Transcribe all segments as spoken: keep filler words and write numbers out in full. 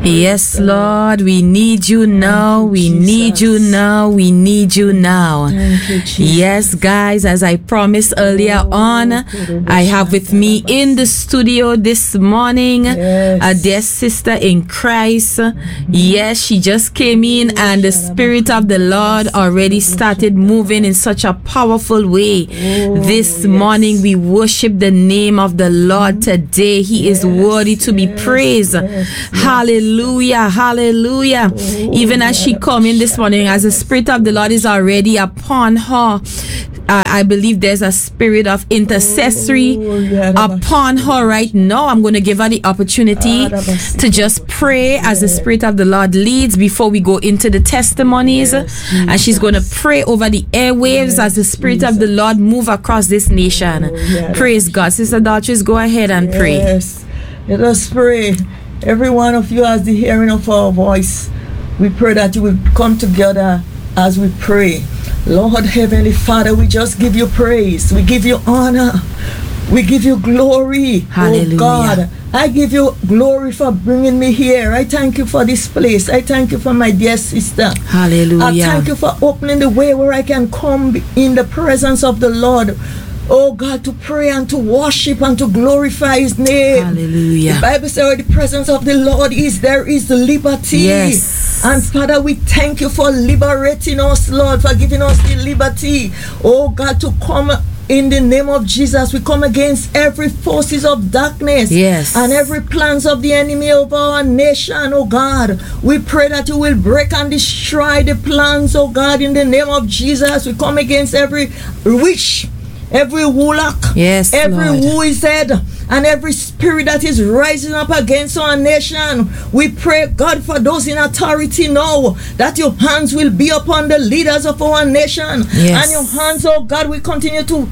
Yes, Lord, we need you now. We need you now. We need you now. Yes, guys, as I promised earlier on, I have with me in the studio this morning a dear sister in Christ. Yes, she just came in and the Spirit of the Lord already started moving in such a powerful way. This morning we worship the name of the Lord today. He is worthy to be praised. Hallelujah. Hallelujah, hallelujah. Even as she come in this morning, as the Spirit of the Lord is already upon her, Uh, I believe there's a spirit of intercessory upon her right now. I'm going to give her the opportunity to just pray as the Spirit of the Lord leads before we go into the testimonies. And she's going to pray over the airwaves as the Spirit of the Lord move across this nation. Praise God. Sister Dorcas, go ahead and pray. Yes. Let us pray. Every one of you has the hearing of our voice. We pray that you will come together as we pray. Lord Heavenly Father, we just give you praise. We give you honor. We give you glory. Hallelujah. Oh God, I give you glory for bringing me here. I thank you for this place. I thank you for my dear sister. Hallelujah. I thank you for opening the way where I can come in the presence of the Lord. Oh God, to pray and to worship and to glorify His name. Hallelujah. The Bible says where the presence of the Lord is, there is the liberty. Yes. And Father, we thank you for liberating us, Lord, for giving us the liberty. Oh God, to come in the name of Jesus. We come against every forces of darkness. Yes. And every plans of the enemy over our nation, oh God. We pray that you will break and destroy the plans, oh God, in the name of Jesus. We come against every witch, every warlock, yes, every Lord. wizard, and every spirit that is rising up against our nation. We pray, God, for those in authority now, that your hands will be upon the leaders of our nation. Yes. And your hands, oh God, will continue to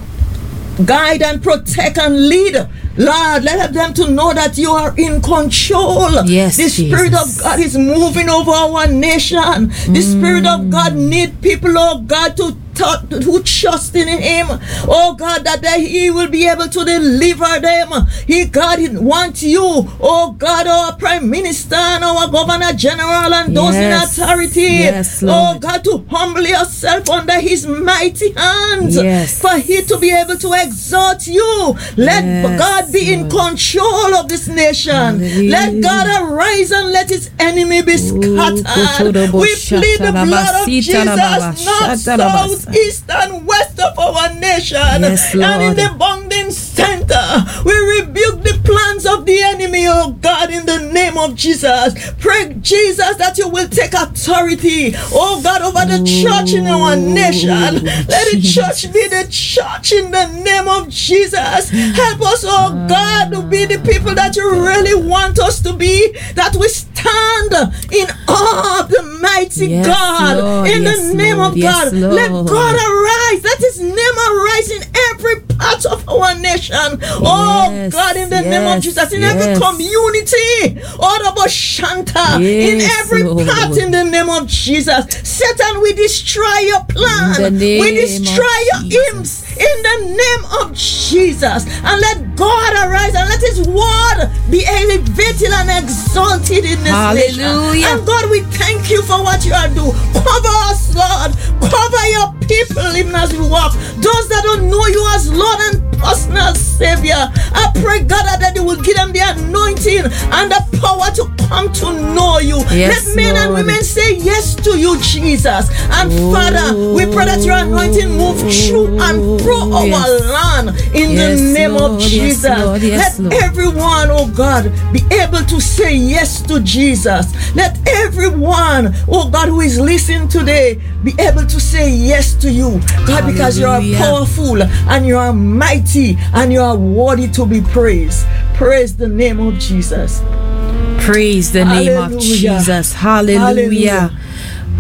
guide and protect and lead. Lord, let them to know that you are in control. Yes, the Spirit Jesus. of God is moving over our nation. The Mm. Spirit of God need people, oh God, to talk, who trust in Him. Oh God, that they, He will be able to deliver them. He, God, He wants you, oh God, our Prime Minister and our Governor General and those Yes. in authority. Yes, oh Lord. God, to humble yourself under His mighty hands. Yes. For He to be able to exalt you. Let Yes, God be in Lord. control of this nation. Hallelujah. Let God arise and let His enemy be scattered. Ooh, We plead the blood of Jesus, shatarabasi, north, shatarabasi. south, east, and west of our nation. Yes, and in Lord. the bonding center, we rebuke the plans of the enemy, oh God, in the name of Jesus. Pray, Jesus, that you will take authority, oh God, over the church in our nation. Let the church be the church in the name of Jesus. Help us, oh God, to be the people that you really want us to be, that we stand in awe of the mighty Yes, God, Lord. in Yes, the name Lord. of Yes, God. Lord. Let God arise. Let His name arise in every part of our nation. Oh Yes, God, in the name of yes, Jesus, in yes. every community, oh Shanta, in Yes, every Lord. part, in the name of Jesus. Satan, we destroy your plan. In the name We destroy of your Jesus. imps in the name of Jesus. And let God arise and let His word be elevated and exalted in this nation. Hallelujah. And God, we thank you for what you are doing. Cover us, Lord. Cover your people even as we walk. Those that don't know you as Lord and personal Savior, I pray, God, that you will give them the anointing and the power to come to know you. Yes, Let men and Lord. women say yes to you, Jesus. And Oh, Father, we pray that your anointing move through and through our yes. land in Yes, the name Lord. of Yes, Jesus. Lord. Yes, Let Lord. everyone, oh God, be able to say yes to Jesus. Let everyone, oh God, who is listening today be able to say yes to you, God, because you are Hallelujah. powerful and you are mighty and you are worthy to be praised. Praise the name of Jesus. Praise the name of Hallelujah. Jesus. Hallelujah. Hallelujah.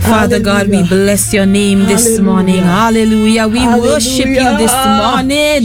Father God, we bless your name this Hallelujah. morning. Hallelujah. We Hallelujah. worship you this morning.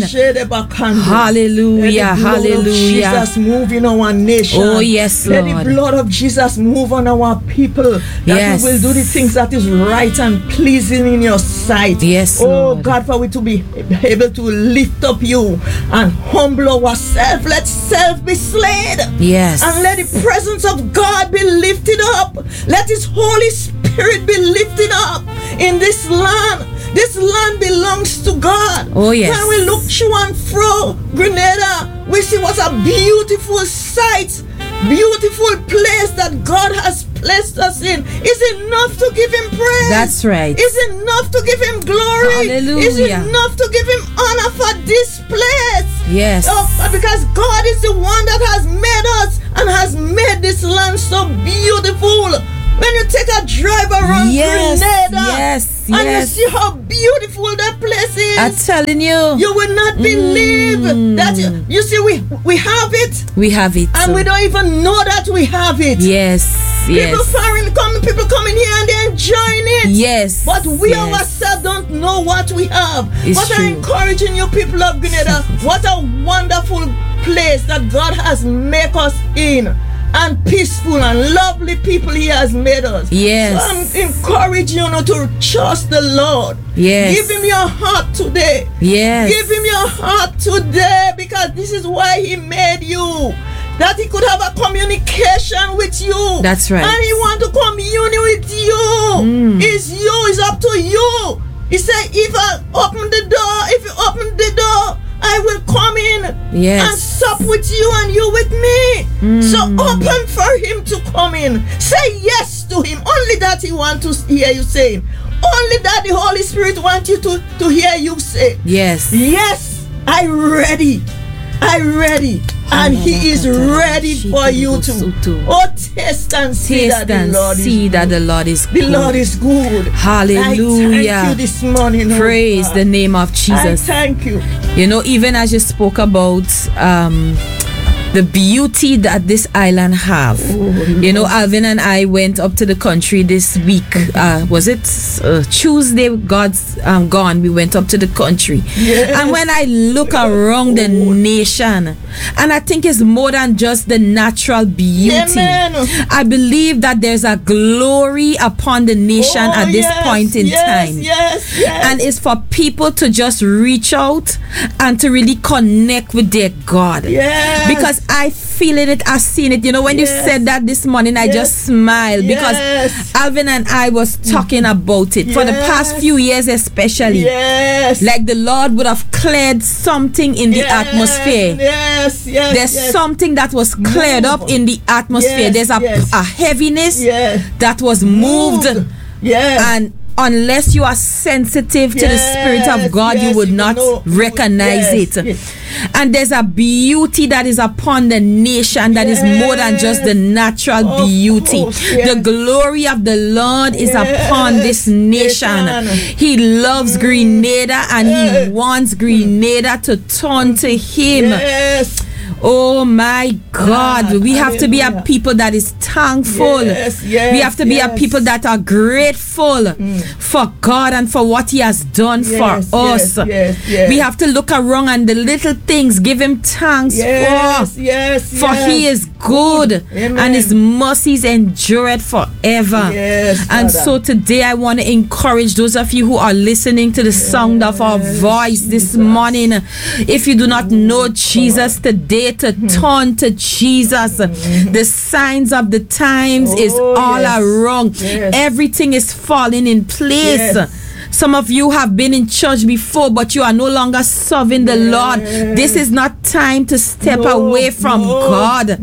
Hallelujah. Let the blood of Hallelujah. Jesus move in our nation. Oh, yes, Let Lord. the blood of Jesus move on our people. That Yes. we will do the things that is right and pleasing in your sight. Yes, Oh Lord. God, for we to be able to lift up you and humble ourselves. Let self be slain. Yes. And let the presence of God be lifted up. Let His Holy Spirit be lifted up in this land. This land belongs to God. Oh, yes. When we look through and fro Grenada, we see what a beautiful sight, beautiful place that God has placed us in. Is enough to give Him praise. That's right. Is enough to give Him glory. Hallelujah. Is enough to give Him honor for this place. Yes. Oh, because God is the one that has made us and has made this land so beautiful. When you take a drive around Yes, Grenada yes, and yes. you see how beautiful that place is, I'm telling you. you will not believe Mm. that you, you see we we have it We have it. and we don't even know that we have it. Yes. People Yes. foreign coming, people coming here and they're enjoying it. Yes. But we yes. ourselves don't know what we have. It's But true. I'm encouraging you people of Grenada. What a wonderful place that God has made us in. And peaceful and lovely people He has made us. Yes. So I'm encouraging you to trust the Lord. Yes. Give Him your heart today. Yes. Give Him your heart today, because this is why He made you. That He could have a communication with you. That's right. And He want to commune with you. Mm. It's you. It's up to you. He said, if I open the door, if you open the door, I will come in Yes. and sup with you and you with me. Mm. So open for Him to come in. Say yes to Him. Only that He want to hear you say. Only that the Holy Spirit wants you to, to hear you say. Yes. Yes, I ready. I ready. And He is ready for you to. Oh, taste and see Taste that the and Lord see is that good. the Lord is The good. Lord is good. Hallelujah. I thank you this morning. oh Praise God. the name of Jesus. I thank you. You know, even as you spoke about um, the beauty that this island have. Oh, You know, Alvin and I went up to the country this week. Uh, was it uh, Tuesday? God's um, gone. We went up to the country. Yes. And when I look around the nation, and I think it's more than just the natural beauty. Amen. I believe that there's a glory upon the nation Oh, at this yes, point in yes, time. Yes, yes. And it's for people to just reach out and to really connect with their God. Yes. Because I feel it, I've seen it. You know, when Yes. you said that this morning, I Yes. just smiled because Yes. Alvin and I was talking about it for the past Yes. few years, especially. Yes. Like the Lord would have cleared something in the Yes, atmosphere. Yes, yes. There's yes. something that was cleared Move. up in the atmosphere. Yes, There's a, yes. a heaviness Yes. that was moved. Yes. And unless you are sensitive to the Spirit of Yes, God, yes, you would you not know. recognize Yes, it. yes. And there's a beauty that is upon the nation that is more than just the natural Of beauty. course, yes. The glory of the Lord is Yes, upon this nation. nation. He loves Grenada and Yes. He wants Grenada to turn to Him. Yes. Oh my God, Ah, we have to be a hallelujah. people that is thankful. Yes, yes, we have to be yes. a people that are grateful for God and for what He has done Yes, for us. yes, yes, yes. We have to look around and the little things, give Him thanks Yes, for. yes, For yes. He is good Amen. and His mercies endureth forever. Yes, and Father. so today I want to encourage those of you who are listening to the sound of our voice this morning. If you do not know Jesus today, to turn to Jesus. The signs of the times is Oh, all yes. around. Yes. Everything is falling in place. Yes. Some of you have been in church before, but you are no longer serving the Lord. This is not time to step No, away from no. God.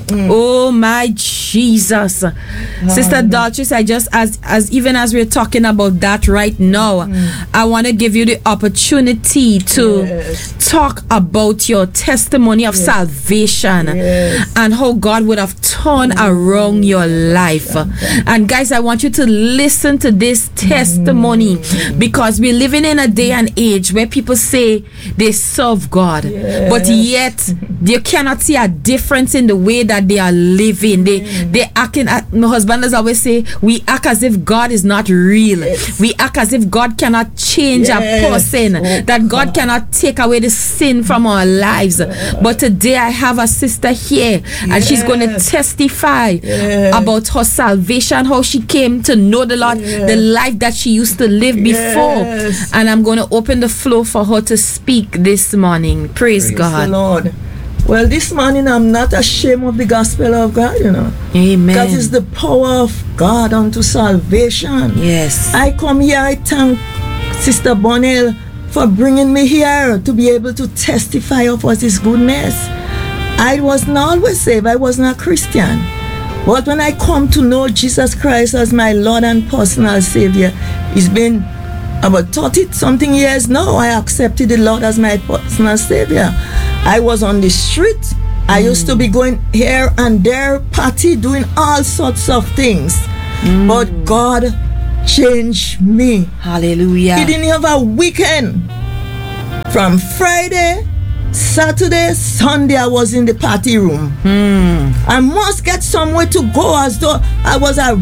Oh my Jesus. Sister Dulcis, I just as as even as we're talking about that right now, I want to give you the opportunity to Yes. talk about your testimony of salvation Yes. and how God would have turned around your life. And guys, I want you to listen to this testimony Mm. Because we're living in a day and age where people say they serve God, yes. but yet you cannot see a difference in the way that they are living. They mm. they acting. My husband does always say, we act as if God is not real. Yes. We act as if God cannot change yes. a person, oh, that God, God cannot take away the sin from our lives. Yes. But today I have a sister here, yes. and she's going to testify yes. about her salvation, how she came to know the Lord, yes. the life that she used to live before. Yes. And I'm going to open the floor for her to speak this morning. Praise, Praise God. The Lord. Well, this morning I'm not ashamed of the gospel of God, you know. Amen. Because it's the power of God unto salvation. Yes. I come here, I thank Sister Bonnell for bringing me here to be able to testify of what His goodness. I was not always saved. I was not Christian. But when I come to know Jesus Christ as my Lord and personal Savior, it's been about thirty something years now. I accepted the Lord as my personal Savior. I was on the street. I mm. used to be going here and there, party, doing all sorts of things. Mm. But God changed me. Hallelujah. He didn't have a weekend. From Friday, Saturday, Sunday, I was in the party room. Mm. I must get somewhere to go, as though I was a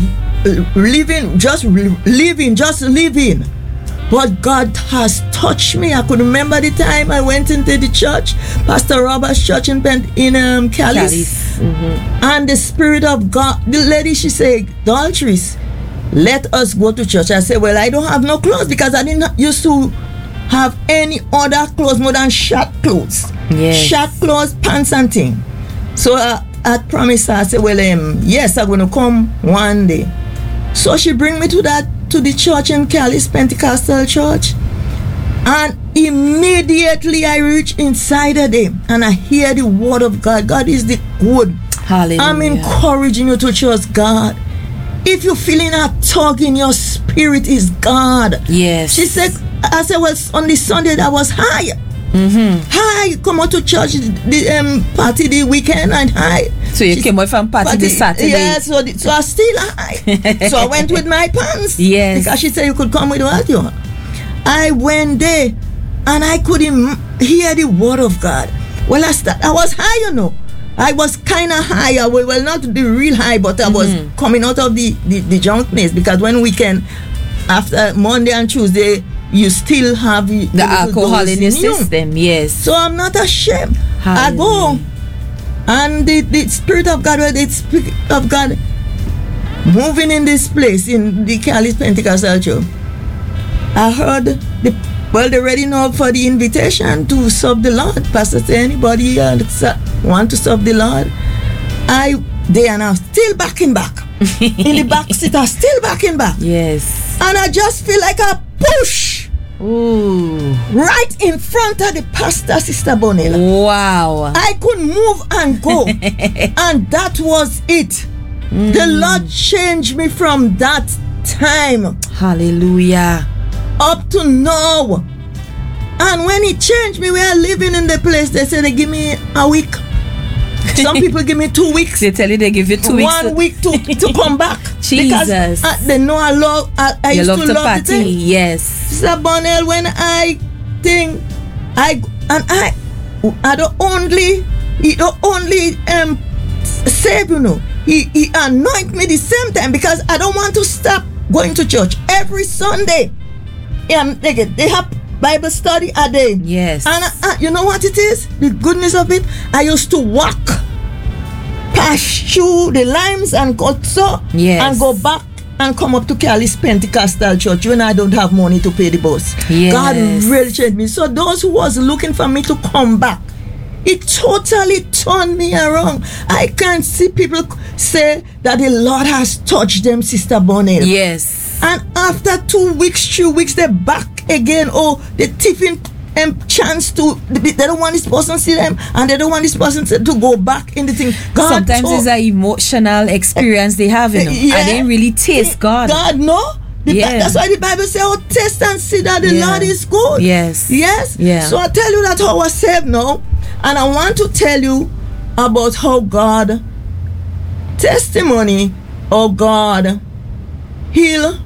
living, just living, just living. But God has touched me. I could remember the time I went into the church, Pastor Robert's church in in um, Calais, mm-hmm. and the Spirit of God, the lady, she said, Daltris, let us go to church. I said, well, I don't have no clothes, because I didn't used to have any other clothes more than short clothes, yes. short clothes, pants and thing. So uh, I promised her, I said, well, um, yes, I'm going to come one day. So she bring me to that to the church in Calais, Pentecostal church, and immediately I reach inside of them and I hear the word of God. God is the good. Hallelujah. I'm encouraging you to trust God. If you're feeling a tug in your spirit, is God. Yes. She said, I said, well, on the Sunday I was high. Mm-hmm. Hi, come out to church the um, party the weekend and hi. So you she, came out from party, party the Saturday. Yeah, so, the, so I still high. So I went with my pants. Yes. Because she said you could come with what you want. I went there and I couldn't hear the word of God. Well, I start, I was high, you know. I was kind of high. I was, well, not the real high, but I was mm-hmm. coming out of the, the, the drunkenness, because when weekend, after Monday and Tuesday, you still have the, the alcohol in your system. Yes. So I'm not ashamed. Hallelujah. I go and the, the Spirit of God, the Spirit of God moving in this place in the Calais Pentecostal Church. I heard the well, they already know for the invitation to serve the Lord. Pastor said, anybody uh, want to serve the Lord? I they are now still backing back in the back seat. Are still backing back. Yes. And I just feel like a push. Ooh. Right in front of the pastor, Sister Bonnell. Wow. I could move and go. And that was it. Mm. The Lord changed me from that time. Hallelujah. Up to now. And when He changed me, we are living in the place, they say they give me a week. Some people give me two weeks. They tell you they give you two weeks. One week to, to come back. Jesus. Because uh, they know I love, I, I used love to to love party. the thing. Yes. Sister Bonnell, when I think, I, and I, I don't only, He don't only um, save, you know. He, he anoint me the same time, because I don't want to stop going to church every Sunday. Um, they, get, they have Bible study a day. Yes. And uh, you know what it is? The goodness of it? I used to walk past through the limes and go so yes. and go back and come up to Calais Pentecostal Church when I don't have money to pay the bus. Yes. God really changed me. So those who was looking for me to come back, it totally turned me around. I can see people say that the Lord has touched them, Sister Bonnell. Yes. And after two weeks, three weeks, they're back again. Oh, they're tipping um, chance to, they don't want this person to see them, and they don't want this person to, to go back in the thing. God Sometimes told, it's an emotional experience they have, you know. Yeah, and they really taste God. God, no. The, yeah. That's why the Bible says, oh, taste and see that the yeah. Lord is good. Yes. Yes. Yeah. So I tell you that how I was saved now. And I want to tell you about how God, testimony, oh God, heal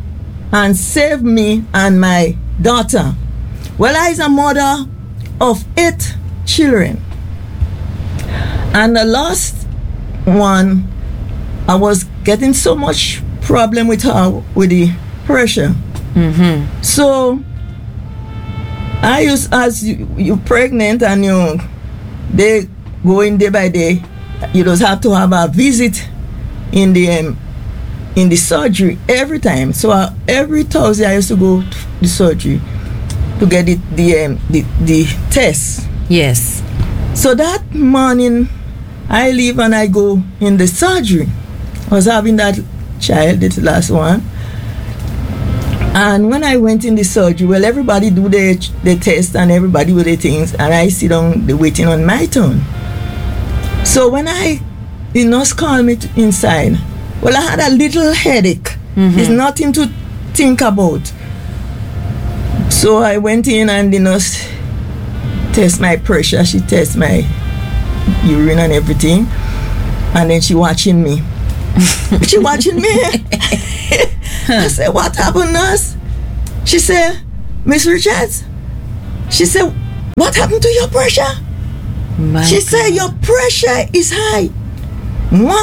and save me and my daughter. Well, I is a mother of eight children. And the last one, I was getting so much problem with her with the pressure. Mm-hmm. So I use, as you, you pregnant and you they going day by day, you just have to have a visit in the um, in the surgery every time. So uh, every Thursday I used to go to the surgery to get the the um, the, the test. Yes. So that morning I leave and I go in the surgery. I was having that child, the last one. And when I went in the surgery, well, everybody do the, the test and everybody do the things, and I sit down, the waiting on my turn. So when I, the nurse called me to inside, well, I had a little headache. Mm-hmm. It's nothing to think about. So I went in and the nurse test my pressure, she test my urine and everything, and then she watching me. She watching me. I said, what happened, nurse? She said, Miss Richards, she said, what happened to your pressure? My she God. said, your pressure is high.